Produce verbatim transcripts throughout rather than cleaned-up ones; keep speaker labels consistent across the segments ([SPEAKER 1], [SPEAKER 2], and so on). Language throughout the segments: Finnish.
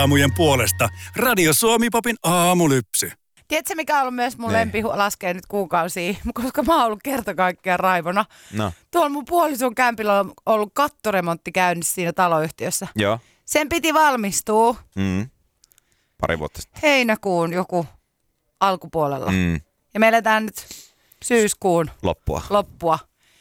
[SPEAKER 1] aamujen puolesta. Radio Suomi Popin aamulypsy.
[SPEAKER 2] Tiedätkö, mikä on ollut myös mun lempi laskee nyt kuukausia, koska mä oon ollut kerta kaikkiaan raivona.
[SPEAKER 3] No.
[SPEAKER 2] Tuolla mun puolison kämpillä on ollut kattoremontti käynnissä siinä taloyhtiössä.
[SPEAKER 3] Joo.
[SPEAKER 2] Sen piti valmistua.
[SPEAKER 3] Mm. Pari vuotta sitten.
[SPEAKER 2] Heinäkuun joku alkupuolella.
[SPEAKER 3] Mm.
[SPEAKER 2] Ja me eletään nyt syyskuun
[SPEAKER 3] Loppua.
[SPEAKER 2] loppua.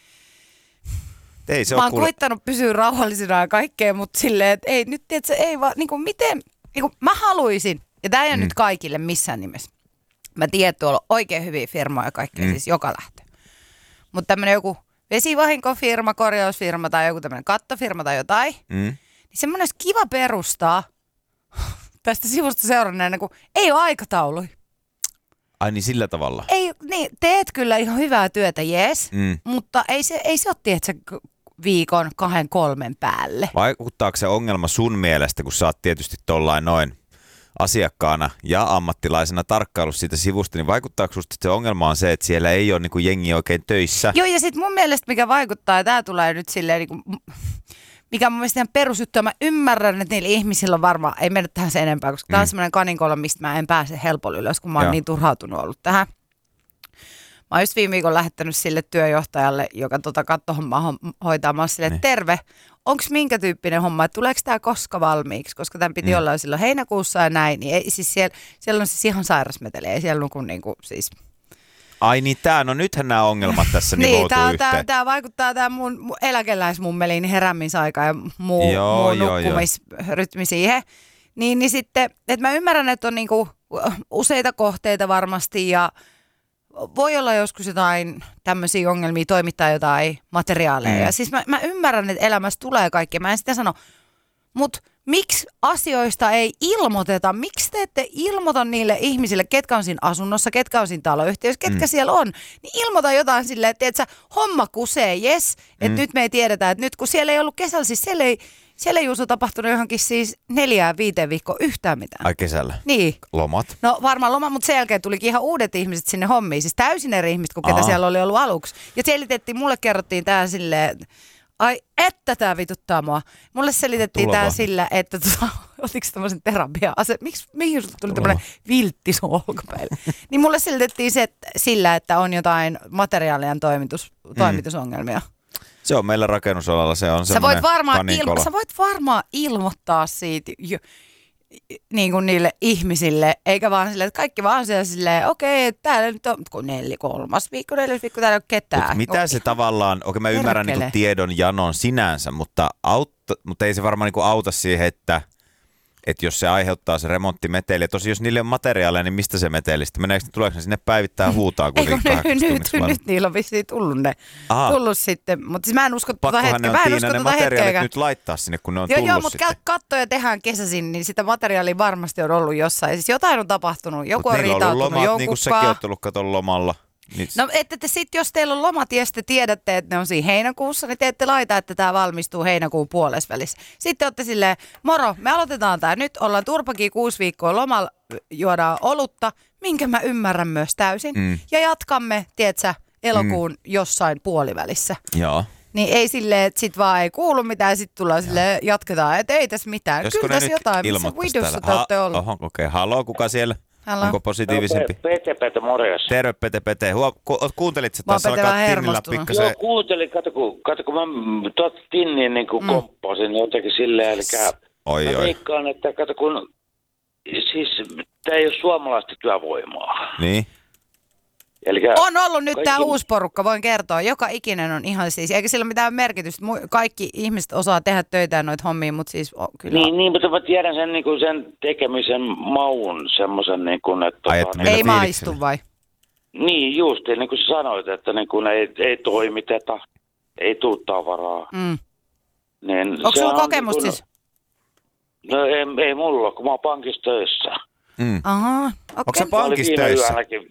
[SPEAKER 3] Ei se
[SPEAKER 2] Mä
[SPEAKER 3] ole
[SPEAKER 2] oon
[SPEAKER 3] kuule...
[SPEAKER 2] koittanut pysyä rauhallisena ja kaikkea, mutta silleen, että ei nyt tiedätkö, ei vaan, niin kuin miten, niin kuin mä haluaisin, ja tää ei ole mm. nyt kaikille missään nimessä. Mä tiedän, että tuolla on oikein hyviä firmoja ja kaikkea, mm. siis joka lähtö. Mutta tämmönen joku vesivahinkofirma, korjausfirma tai joku tämmönen kattofirma tai jotain,
[SPEAKER 3] Mm.
[SPEAKER 2] niin semmoinen olisi kiva perustaa tästä sivusta seuranneena, kun ei ole aikatauluja.
[SPEAKER 3] Ai niin sillä tavalla.
[SPEAKER 2] Ei, niin, teet kyllä ihan hyvää työtä, jees,
[SPEAKER 3] Mm.
[SPEAKER 2] mutta ei se, ei se ole, tiedätkö, viikon kahden kolmen päälle.
[SPEAKER 3] Vaikuttaako se ongelma sun mielestä, kun sä oot tietysti tollain noin asiakkaana ja ammattilaisena tarkkailu siitä sivusta, niin vaikuttaako susta, että se ongelma on se, että siellä ei ole niin kuin jengi oikein töissä?
[SPEAKER 2] Joo, ja sitten mun mielestä mikä vaikuttaa, ja tää tulee nyt silleen, niin kuin, mikä mun mielestä ihan perusjuttu, ja mä ymmärrän, että niillä ihmisillä on varmaan, ei mennä tähän sen enempää, koska mm. tää on semmoinen kaninkolo, mistä mä en pääse helpolla ylös, kun mä oon
[SPEAKER 3] Joo.
[SPEAKER 2] niin turhautunut ollut tähän. Mä oon just viime viikon lähettänyt sille työjohtajalle, joka tota kattohommaa hoitaa, mä oon silleen, että terve, onko minkä tyyppinen homma, että tuleeko tämä koska valmiiksi, koska tämän piti mm. olla jo silloin heinäkuussa ja näin, niin ei, siis siellä, siellä on siis ihan sairasmeteli, ei siellä nuku niinku siis...
[SPEAKER 3] Ai niin tää, no nythän nämä ongelmat tässä
[SPEAKER 2] niin,
[SPEAKER 3] nivoutuu
[SPEAKER 2] tää,
[SPEAKER 3] yhteen.
[SPEAKER 2] tää, tää vaikuttaa tämä mun, mun eläkeläismummeliin heräämisaika ja muu,
[SPEAKER 3] Joo,
[SPEAKER 2] muu
[SPEAKER 3] joo,
[SPEAKER 2] nukkumisrytmi siihen. Niin, niin sitten, että mä ymmärrän, että on niinku useita kohteita varmasti ja voi olla joskus jotain tämmöisiä ongelmia toimittaa jotain materiaaleja. Mm. Ja siis mä, mä ymmärrän, että elämässä tulee kaikkea. Mä en sitä sano. Mutta miksi asioista ei ilmoiteta? Miksi te ette ilmoita niille ihmisille, ketkä on siinä asunnossa, ketkä on siinä taloyhtiössä, ketkä mm. siellä on? Niin ilmoita jotain silleen, että et sä, homma kusee, jes. Että mm. nyt me ei tiedetä, että nyt kun siellä ei ollut kesällä, siis siellä ei, siellä ei Juuso tapahtunut johonkin siis neljään viiteen viikkoa yhtään mitään.
[SPEAKER 3] Ai kesällä?
[SPEAKER 2] Niin.
[SPEAKER 3] Lomat?
[SPEAKER 2] No varmaan loma, mutta sen jälkeen tulikin ihan uudet ihmiset sinne hommiin. Siis täysin eri ihmiset kuin ketä
[SPEAKER 3] Aa.
[SPEAKER 2] siellä oli ollut aluksi. Ja selitettiin, mulle kerrottiin tää silleen, ai että tää vituttaa mua. Mulle selitettiin
[SPEAKER 3] Tulo
[SPEAKER 2] tää
[SPEAKER 3] vaan.
[SPEAKER 2] sillä, että tota, otiko tämmöisen terapia-ase, miksi, mihin sulle tuli tämmöinen viltti sun olkapäille? Niin mulle selitettiin se että, sillä, että on jotain materiaalien toimitus, toimitusongelmia.
[SPEAKER 3] Se on meillä rakennusalalla, se on
[SPEAKER 2] Sä voit,
[SPEAKER 3] semmoinen
[SPEAKER 2] varmaan
[SPEAKER 3] kaninkolo.
[SPEAKER 2] ilmo- sä voit varmaan ilmoittaa siitä jo, niin kuin niille ihmisille, eikä vaan silleen, että kaikki vaan siellä silleen, okei, okay, täällä nyt on kun neljä, kolmas viikko, neljäs viikko, täällä ei ole ketään.
[SPEAKER 3] Mut mitä se tavallaan, okei mä ymmärrän niinku tiedon janon sinänsä, mutta, autta, mutta ei se varmaan niinku auta siihen, että, että jos se aiheuttaa se remonttimeteli. Tosi jos niille on materiaaleja, niin mistä se meteli sitten? Meneekö, tuleeko ne sinne päivittää huutaa?
[SPEAKER 2] Eikö nyt, nyt, nyt niillä on vissiin tullut ne. Aha. Tullut sitten, mutta siis mä en usko tuota hetkeä.
[SPEAKER 3] Pakkohan ne on Tiina ne materiaalit nyt laittaa sinne, kun ne on
[SPEAKER 2] joo,
[SPEAKER 3] tullut
[SPEAKER 2] joo, mutta
[SPEAKER 3] sitten.
[SPEAKER 2] kattoja tehdään kesäisin, niin sitä materiaalia varmasti on ollut jossain. Siis jotain on tapahtunut, joku
[SPEAKER 3] Mut
[SPEAKER 2] on riitautunut
[SPEAKER 3] lomat,
[SPEAKER 2] jonkun
[SPEAKER 3] niin kuin säkin oot ollut katon lomalla. Niin...
[SPEAKER 2] No että te sitten, jos teillä on lomat ja sitten tiedätte, että ne on siinä heinäkuussa, niin te ette laita, että tämä valmistuu heinäkuun puolesvälissä. Sitten olette silleen, moro, me aloitetaan tämä nyt, ollaan turpakin kuusi viikkoa lomalla, juodaan olutta, minkä mä ymmärrän myös täysin. Mm. Ja jatkamme, tiedätkö, elokuun mm. jossain puolivälissä.
[SPEAKER 3] Joo.
[SPEAKER 2] Niin ei silleen, että sit vaan ei kuulu mitään, sit tullaan silleen, jatketaan, että ei tässä mitään.
[SPEAKER 3] Josko
[SPEAKER 2] Kyllä tässä jotain, missä Widossa te olette ollut.
[SPEAKER 3] Oho, okei. Okay. Haloo, kuka siellä?
[SPEAKER 2] Halo.
[SPEAKER 3] Onko positiivisempi?
[SPEAKER 4] No, Pete, Pete, morjes.
[SPEAKER 3] Terve, Pete, Pete. Huo, ku, kuuntelit sä
[SPEAKER 2] Mä oon
[SPEAKER 3] taas
[SPEAKER 2] Pete
[SPEAKER 3] alkaa
[SPEAKER 2] vähän
[SPEAKER 3] tinnillä
[SPEAKER 2] hermostunut.
[SPEAKER 3] pikkasen?
[SPEAKER 4] Joo, kuuntelin, kato kun, kato, kun mä tuot tinniin niin kuin mm. komppasin jotenkin silleen, eli
[SPEAKER 3] Oi,
[SPEAKER 4] mä
[SPEAKER 3] oi.
[SPEAKER 4] veikkaan, että kato kun, siis tää ei ole suomalaista työvoimaa.
[SPEAKER 3] Niin.
[SPEAKER 4] Elikkä
[SPEAKER 2] On ollut nyt
[SPEAKER 4] kaikki...
[SPEAKER 2] tämä uusi porukka, voin kertoa. Joka ikinen on ihan siis, eikä sillä ole mitään merkitystä. Kaikki ihmiset osaa tehdä töitä ja noita hommia, mutta siis oh, kyllä.
[SPEAKER 4] Niin, niin, mutta mä tiedän sen, niin kuin sen tekemisen maun semmoisen, niin kuin, että...
[SPEAKER 3] Ai,
[SPEAKER 4] tota,
[SPEAKER 3] että
[SPEAKER 2] ei
[SPEAKER 3] niin,
[SPEAKER 2] maistu vai?
[SPEAKER 4] Niin, just, niin kuin sä sanoit, että niin kuin ei, ei toimiteta, ei tuu tavaraa.
[SPEAKER 2] Mm.
[SPEAKER 4] Niin
[SPEAKER 2] Onko
[SPEAKER 4] se
[SPEAKER 2] sulla
[SPEAKER 4] on
[SPEAKER 2] kokemusta
[SPEAKER 4] niin kuin,
[SPEAKER 2] siis?
[SPEAKER 4] No ei, ei mulla, kun mä oon pankissa töissä.
[SPEAKER 3] Mm.
[SPEAKER 2] Aha, okei.
[SPEAKER 3] Onko sä pankissa töissä?